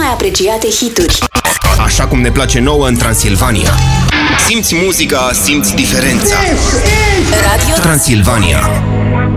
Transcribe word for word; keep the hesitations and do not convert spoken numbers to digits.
mai apreciate hituri. Așa cum ne place nouă în Transilvania. Simți muzica, simți diferența. Radio Transilvania.